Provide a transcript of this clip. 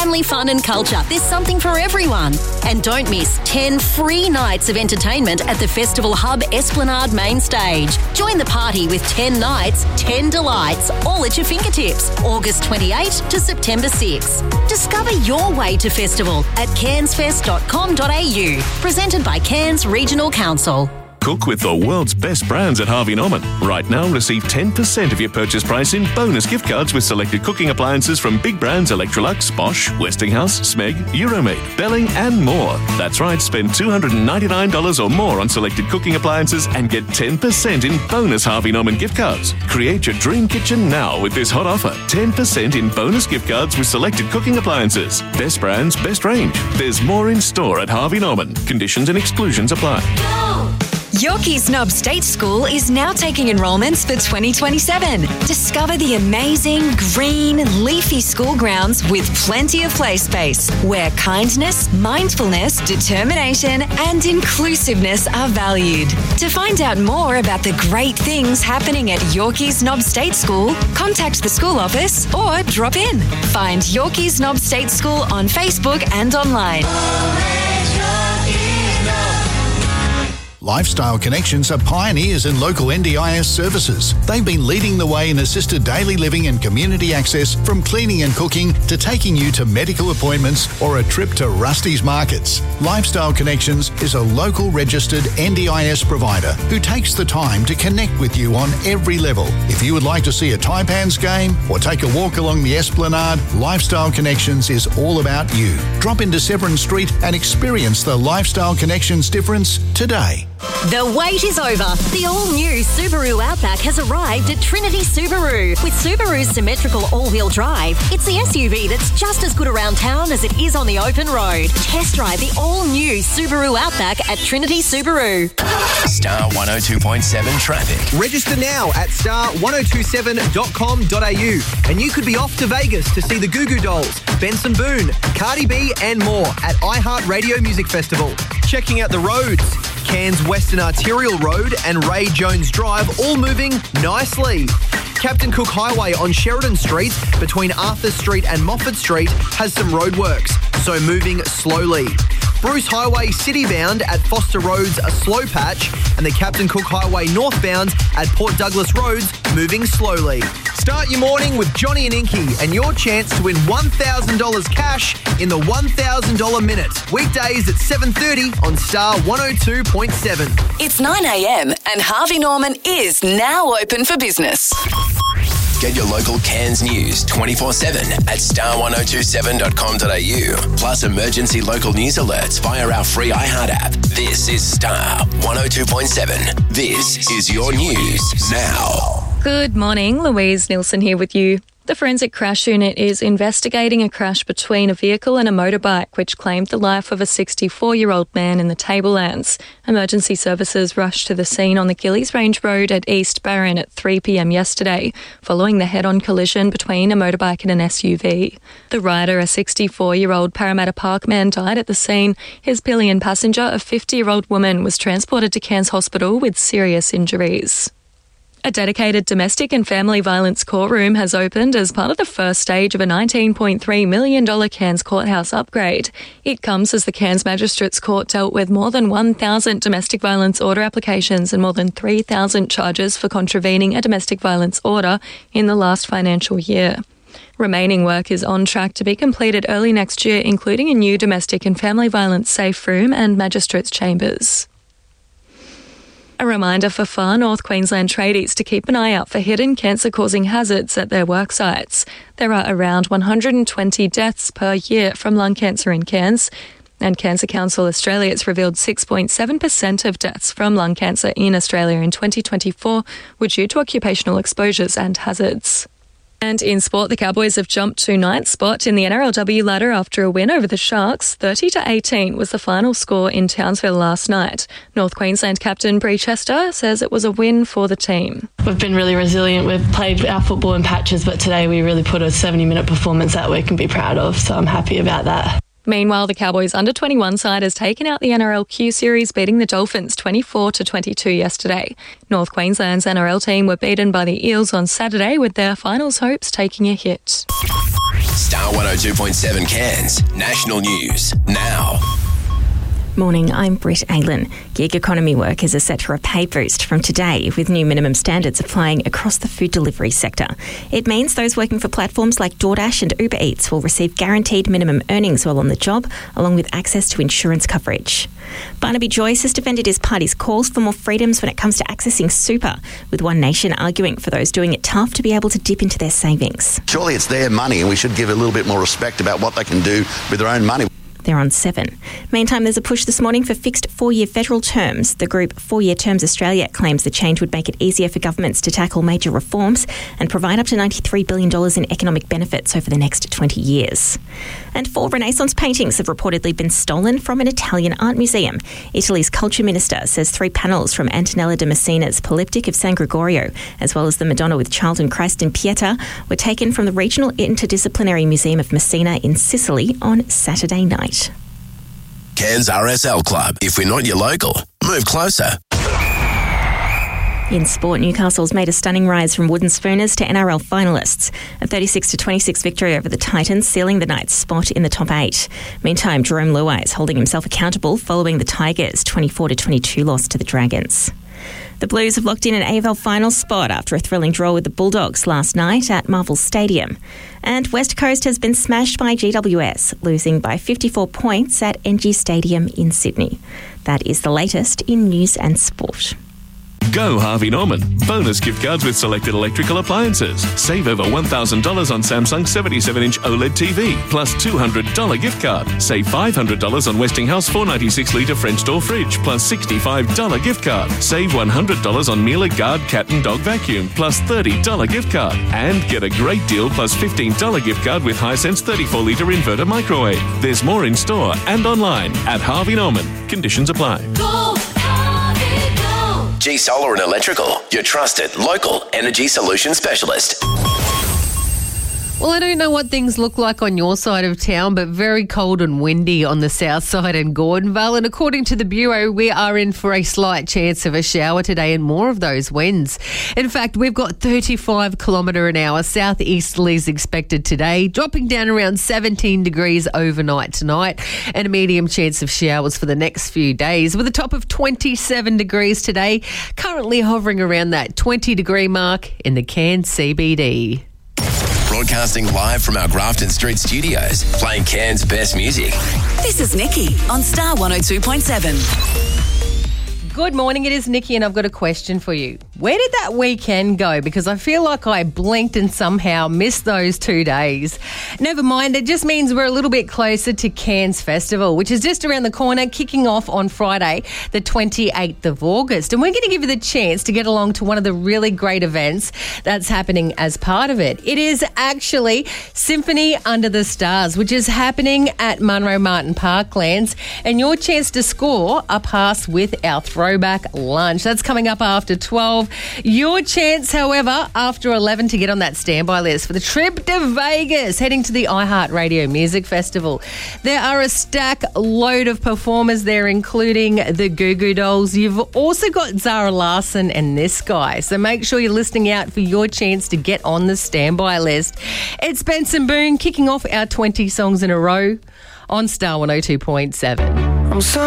family fun and culture. There's something for everyone. And don't miss 10 free nights of entertainment at the Festival Hub Esplanade main stage. Join the party with 10 nights, 10 delights, all at your fingertips. August 28 to September 6. Discover your way to festival at cairnsfest.com.au. Presented by Cairns Regional Council. Cook with the world's best brands at Harvey Norman. Right now, receive 10% of your purchase price in bonus gift cards with selected cooking appliances from big brands Electrolux, Bosch, Westinghouse, Smeg, Euromade, Belling and more. That's right, spend $299 or more on selected cooking appliances and get 10% in bonus Harvey Norman gift cards. Create your dream kitchen now with this hot offer. 10% in bonus gift cards with selected cooking appliances. Best brands, best range. There's more in store at Harvey Norman. Conditions and exclusions apply. Yorkeys Knob State School is now taking enrolments for 2027. Discover the amazing, green, leafy school grounds with plenty of play space, where kindness, mindfulness, determination and inclusiveness are valued. To find out more about the great things happening at Yorkeys Knob State School, contact the school office or drop in. Find Yorkeys Knob State School on Facebook and online. Lifestyle Connections are pioneers in local NDIS services. They've been leading the way in assisted daily living and community access, from cleaning and cooking to taking you to medical appointments or a trip to Rusty's Markets. Lifestyle Connections is a local registered NDIS provider who takes the time to connect with you on every level. If you would like to see a Taipans game or take a walk along the Esplanade, Lifestyle Connections is all about you. Drop into Severn Street and experience the Lifestyle Connections difference today. The wait is over. The all-new Subaru Outback has arrived at Trinity Subaru. With Subaru's symmetrical all-wheel drive, it's the SUV that's just as good around town as it is on the open road. Test drive the all-new Subaru Outback at Trinity Subaru. Star 102.7 traffic. Register now at star1027.com.au and you could be off to Vegas to see the Goo Goo Dolls, Benson Boone, Cardi B and more at iHeartRadio Music Festival. Checking out the roads. Cairns Western Arterial Road and Ray Jones Drive all moving nicely. Captain Cook Highway on Sheridan Street between Arthur Street and Moffat Street has some roadworks, so moving slowly. Bruce Highway citybound at Foster Roads a slow patch, and the Captain Cook Highway northbound at Port Douglas Roads moving slowly. Start your morning with Johnny and Inky and your chance to win $1,000 cash in the $1,000 minute. Weekdays at 7:30 on Star 102.7. It's 9 a.m. and Harvey Norman is now open for business. Get your local Cairns news 24/7 at star1027.com.au. Plus emergency local news alerts via our free iHeart app. This is Star 102.7. This is your news now. Good morning, Louise Nielsen here with you. The Forensic Crash Unit is investigating a crash between a vehicle and a motorbike which claimed the life of a 64-year-old man in the Tablelands. Emergency services rushed to the scene on the Gillies Range Road at East Barron at 3 p.m. yesterday, following the head-on collision between a motorbike and an SUV. The rider, a 64-year-old Parramatta Park man, died at the scene. His pillion passenger, a 50-year-old woman, was transported to Cairns Hospital with serious injuries. A dedicated domestic and family violence courtroom has opened as part of the first stage of a $19.3 million Cairns courthouse upgrade. It comes as the Cairns Magistrates Court dealt with more than 1,000 domestic violence order applications and more than 3,000 charges for contravening a domestic violence order in the last financial year. Remaining work is on track to be completed early next year, including a new domestic and family violence safe room and magistrates' chambers. A reminder for Far North Queensland tradies to keep an eye out for hidden cancer-causing hazards at their work sites. There are around 120 deaths per year from lung cancer in Cairns, and Cancer Council Australia has revealed 6.7% of deaths from lung cancer in Australia in 2024 were due to occupational exposures and hazards. And in sport, the Cowboys have jumped to 9th spot in the NRLW ladder after a win over the Sharks. 30-18 was the final score in Townsville last night. North Queensland captain Bree Chester says it was a win for the team. We've been really resilient. We've played our football in patches, but today we really put a 70-minute performance that we can be proud of, so I'm happy about that. Meanwhile, the Cowboys under-21 side has taken out the NRLQ series, beating the Dolphins 24-22 yesterday. North Queensland's NRL team were beaten by the Eels on Saturday, with their finals hopes taking a hit. Star 102.7 Cairns. National News now. Morning, I'm Britt Aylen. Gig economy workers are set for a pay boost from today, with new minimum standards applying across the food delivery sector. It means those working for platforms like DoorDash and Uber Eats will receive guaranteed minimum earnings while on the job, along with access to insurance coverage. Barnaby Joyce has defended his party's calls for more freedoms when it comes to accessing super, with One Nation arguing for those doing it tough to be able to dip into their savings. Surely it's their money and we should give a little bit more respect about what they can do with their own money. They're on 7. Meantime, there's a push this morning for fixed 4-year federal terms. The group 4 Year Terms Australia claims the change would make it easier for governments to tackle major reforms and provide up to $93 billion in economic benefits over the next 20 years. And 4 Renaissance paintings have reportedly been stolen from an Italian art museum. Italy's culture minister says 3 panels from Antonella de Messina's Polyptych of San Gregorio, as well as the Madonna with Child and Christ in Pieta, were taken from the Regional Interdisciplinary Museum of Messina in Sicily on Saturday night. Cairns RSL Club. If we're not your local, move closer. In sport, Newcastle's made a stunning rise from wooden spooners to NRL finalists. A 36-26 victory over the Titans, sealing the Knights' spot in the top 8. Meantime, Jerome Luai is holding himself accountable following the Tigers' 24-22 loss to the Dragons. The Blues have locked in an AFL final spot after a thrilling draw with the Bulldogs last night at Marvel Stadium. And West Coast has been smashed by GWS, losing by 54 points at NG Stadium in Sydney. That is the latest in news and sport. Go Harvey Norman. Bonus gift cards with selected electrical appliances. Save over $1,000 on Samsung 77-inch OLED TV, plus $200 gift card. Save $500 on Westinghouse 496-litre French door fridge, plus $65 gift card. Save $100 on Miele Guard cat and dog vacuum, plus $30 gift card. And get a great deal plus $15 gift card with Hisense 34-litre inverter microwave. There's more in store and online at Harvey Norman. Conditions apply. Go! G Solar and Electrical, your trusted local energy solution specialist. Well, I don't know what things look like on your side of town, but very cold and windy on the south side in Gordonvale. And according to the Bureau, we are in for a slight chance of a shower today and more of those winds. In fact, we've got 35 kilometre an hour southeasterlies expected today, dropping down around 17 degrees overnight tonight, and a medium chance of showers for the next few days, with a top of 27 degrees today, currently hovering around that 20-degree mark in the Cairns CBD. Broadcasting live from our Grafton Street studios, playing Cairns' best music. This is Nikki on Star 102.7. Good morning, it is Nikki and I've got a question for you. Where did that weekend go? Because I feel like I blinked and somehow missed those 2 days. Never mind, it just means we're a little bit closer to Cairns Festival, which is just around the corner, kicking off on Friday, the 28th of August. And we're going to give you the chance to get along to one of the really great events that's happening as part of it. It is actually Symphony Under the Stars, which is happening at Munro Martin Parklands, and your chance to score a pass with our throwback lunch. That's coming up after 12. Your chance, however, after 11 to get on that standby list for the trip to Vegas, heading to the iHeartRadio Music Festival. There are a stack load of performers there, including the Goo Goo Dolls. You've also got Zara Larsson and this guy. So make sure you're listening out for your chance to get on the standby list. It's Benson Boone kicking off our 20 songs in a row on Star 102.7.